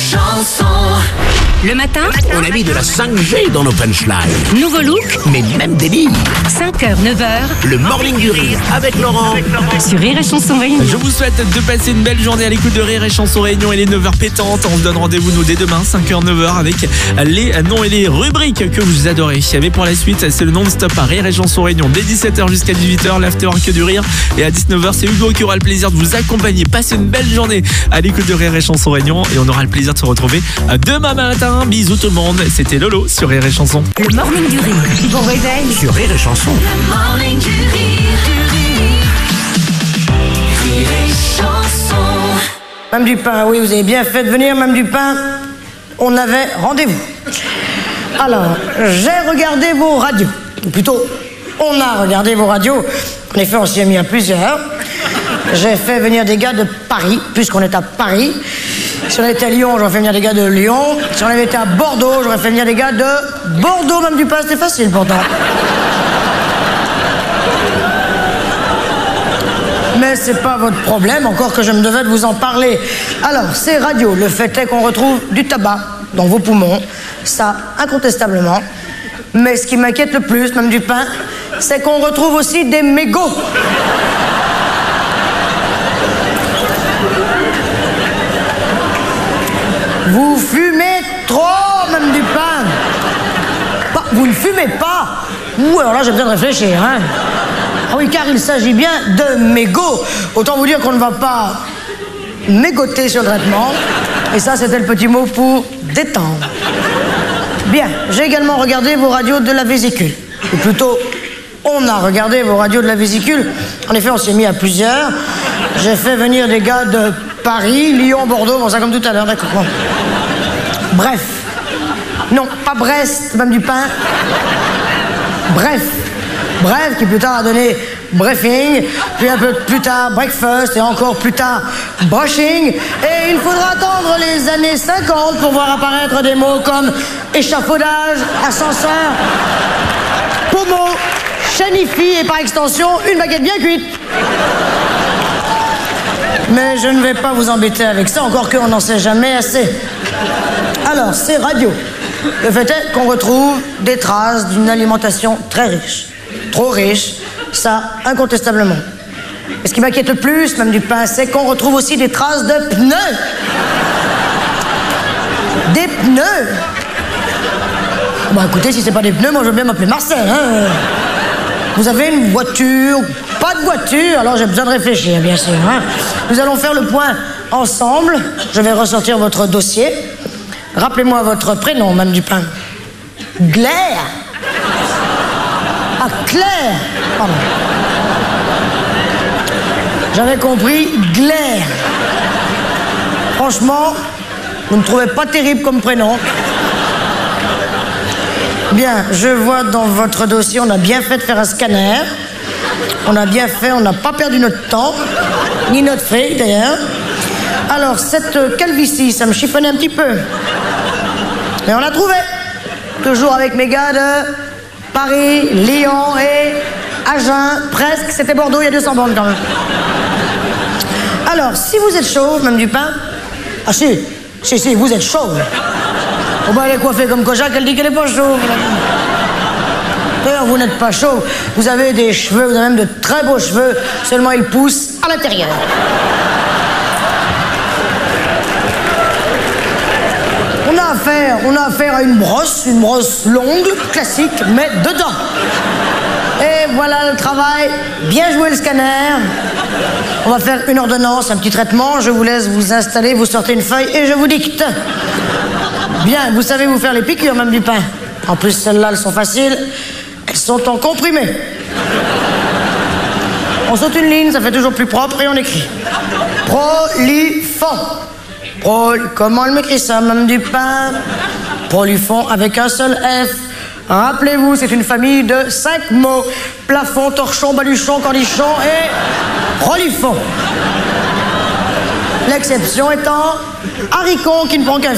Chanson. Le matin, On a mis de la 5G dans nos punchlines. nouveau look, Mais même délire. 5h, 9h, Le morning du rire avec Laurent. sur Rire et Chanson Réunion. Je vous souhaite de passer une belle journée à l'écoute de Rire et Chanson Réunion et les 9h pétantes. On se donne rendez-vous nous dès demain 5h 9h avec les noms et les rubriques que vous adorez. Mais pour la suite, c'est le non-stop à Rire et Chanson Réunion dès 17h jusqu'à 18h, l'after que du rire. Et à 19h, c'est Hugo qui aura le plaisir de vous accompagner. Passez une belle journée à l'écoute de Rire et Chanson Réunion et on aura le plaisir de se retrouver demain matin. Bisous tout le monde. C'était Lolo sur Rire et Chanson. Le morning du rire. Bon réveil. Sur Rire et Chanson. Le morning du rire. Rire et Chanson. Mme Dupin, oui, vous avez bien fait de venir, Mme Dupin. On avait rendez-vous. Alors, j'ai regardé vos radios. Ou plutôt, on a regardé vos radios. En effet, on s'y est mis à plusieurs. J'ai fait venir des gars de Paris, puisqu'on est à Paris. Si on était à Lyon, j'aurais fait venir des gars de Lyon. Si on avait été à Bordeaux, j'aurais fait venir des gars de Bordeaux. Mme Dupin, c'était facile pourtant. Mais c'est pas votre problème, encore que je me devais de vous en parler. Alors, ces radios, le fait est qu'on retrouve du tabac dans vos poumons, ça, incontestablement. Mais ce qui m'inquiète le plus, Mme Dupin, c'est qu'on retrouve aussi des mégots. Vous fumez trop, Mme Dupin. Bah, vous ne fumez pas. Ouh, alors là, j'ai besoin de réfléchir, hein. Ah oui, car il s'agit bien de mégots. Autant vous dire qu'on ne va pas mégoter sur le traitement. Et ça, c'était le petit mot pour détendre. Bien, j'ai également regardé vos radios de la vésicule. Ou plutôt, on a regardé vos radios de la vésicule. En effet, on s'est mis à plusieurs. J'ai fait venir des gars de Paris, Lyon, Bordeaux, bon, ça comme tout à l'heure, d'accord. Bon. Bref. Non, pas Brest, Mme Dupin. Bref. Bref, qui plus tard a donné briefing, puis un peu plus tard breakfast, et encore plus tard brushing. Et il faudra attendre les années 50 pour voir apparaître des mots comme échafaudage, ascenseur, pommeau, chanifi et par extension, une baguette bien cuite. Mais je ne vais pas vous embêter avec ça, encore qu'on n'en sait jamais assez. Alors, ces radios. Le fait est qu'on retrouve des traces d'une alimentation très riche. Trop riche, ça, incontestablement. Et ce qui m'inquiète le plus, Mme Dupin, c'est qu'on retrouve aussi des traces de pneus. Des pneus. Bon, écoutez, si c'est pas des pneus, moi je veux bien m'appeler Marcel, hein. Vous avez une voiture, pas de voiture, alors j'ai besoin de réfléchir, bien sûr, hein. Nous allons faire le point ensemble. Je vais ressortir votre dossier. Rappelez-moi votre prénom, Mme Dupin. Glaire. Ah, Claire. Pardon. J'avais compris Glaire. Franchement, vous ne trouvez pas terrible comme prénom. Bien, je vois dans votre dossier, on a bien fait de faire un scanner. On a bien fait, on n'a pas perdu notre temps, ni notre fric d'ailleurs. Alors, cette calvitie, ça me chiffonnait un petit peu. Mais on l'a trouvé. Toujours avec mes gars de Paris, Lyon et Agen. Presque, c'était Bordeaux, il y a 200 bornes quand même. Alors, si vous êtes chauve, Mme Dupin... Ah si, vous êtes chauve. Oh ben, elle est coiffée comme Kojak, elle dit qu'elle n'est pas chauve. D'ailleurs, vous n'êtes pas chauve. Vous avez des cheveux, vous avez même de très beaux cheveux, seulement ils poussent à l'intérieur. On a affaire à une brosse longue, classique, mais dedans. Et voilà le travail. Bien joué le scanner. On va faire une ordonnance, un petit traitement. Je vous laisse vous installer, vous sortez une feuille et je vous dicte. Bien, vous savez vous faire les piqûres, Mme Dupin. En plus, celles-là, elles sont faciles. Elles sont en comprimé. On saute une ligne, ça fait toujours plus propre et on écrit. Prolifon. Comment elle m'écrit ça, Mme Dupin? Prolifon avec un seul F. Rappelez-vous, c'est une famille de 5 mots. Plafond, torchon, baluchon, cornichon et prolifon. L'exception étant haricot qui ne prend qu'un